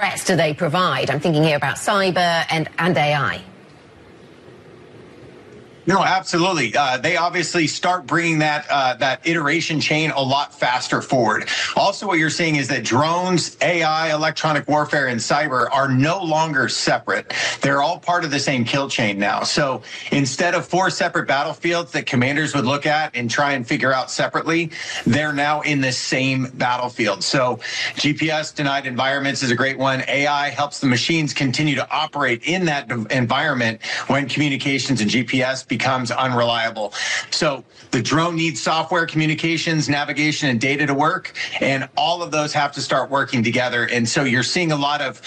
threats do they provide? I'm thinking here about cyber and AI. No, absolutely. They obviously start bringing that iteration chain a lot faster forward. Also, what you're seeing is that drones, AI, electronic warfare, and cyber are no longer separate. They're all part of the same kill chain now. So instead of 4 separate battlefields that commanders would look at and try and figure out separately, they're now in the same battlefield. So GPS denied environments is a great one. AI helps the machines continue to operate in that environment when communications and GPS becomes unreliable. So the drone needs software, communications, navigation, and data to work, and all of those have to start working together. And so you're seeing a lot of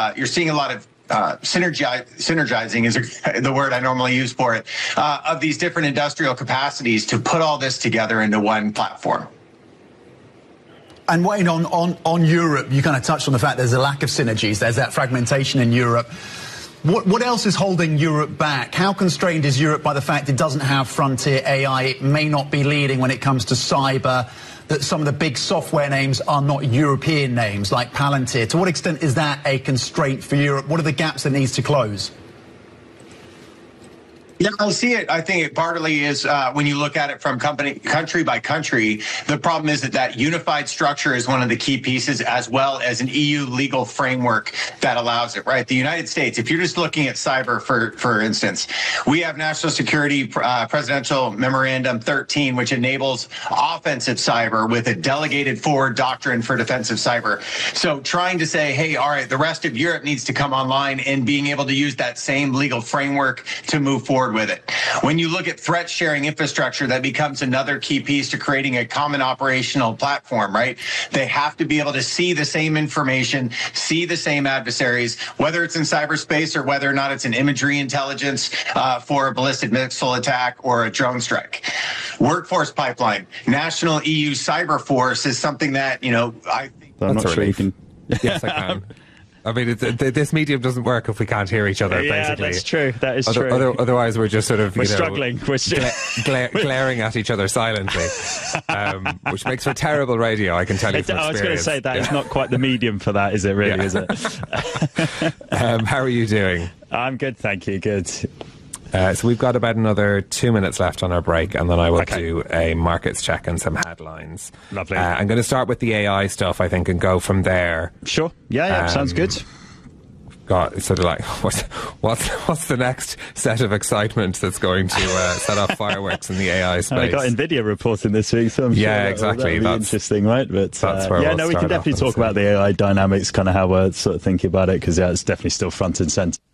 synergizing is the word I normally use for it, of these different industrial capacities to put all this together into one platform. And Wayne, on Europe, you kind of touched on the fact there's a lack of synergies. There's that fragmentation in Europe. What else is holding Europe back? How constrained is Europe by the fact it doesn't have frontier AI? It may not be leading when it comes to cyber, that some of the big software names are not European names like Palantir. To what extent is that a constraint for Europe? What are the gaps that needs to close? Yeah, I see it. I think it partly is when you look at it from country by country. The problem is that unified structure is one of the key pieces, as well as an EU legal framework that allows it, right? The United States, if you're just looking at cyber, for instance, we have National Security Presidential Memorandum 13, which enables offensive cyber with a delegated forward doctrine for defensive cyber. So trying to say, hey, all right, the rest of Europe needs to come online, and being able to use that same legal framework to move forward with it. When you look at threat sharing infrastructure, that becomes another key piece to creating a common operational platform, right? They have to be able to see the same information, see the same adversaries, whether it's in cyberspace or whether or not it's an imagery intelligence for a ballistic missile attack or a drone strike. Workforce pipeline, National EU Cyber Force is something that, I think... I'm not sure you can... Yes, I can. I mean, this medium doesn't work if we can't hear each other, basically. Yeah, that's true. That is true. Otherwise, we're just sort of, struggling. Glaring at each other silently, which makes for terrible radio, I can tell you from experience. I was going to say that is not quite the medium for that, is it, really, is it? How are you doing? I'm good, thank you. Good. So we've got about another 2 minutes left on our break, and then I will do a markets check and some headlines. Lovely. I'm going to start with the AI stuff, I think, and go from there. Sure. Yeah, sounds good. Got sort of like, what's the next set of excitement that's going to set off fireworks in the AI space? I got NVIDIA reporting this week, so I'm sure exactly. That'll be interesting, right? But that's where we can definitely talk about the AI dynamics, kind of how we're sort of thinking about it, because it's definitely still front and centre.